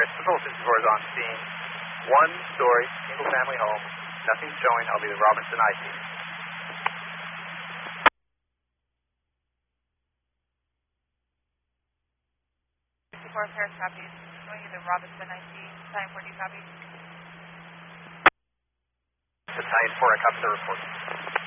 Patrol 64 is on scene. One-story, single-family home. Nothing showing. I'll be the Robinson IT. 64 Paris copies. Showing you the Robinson IT. Time 4, do you copy? Battalion 4, I copy the report.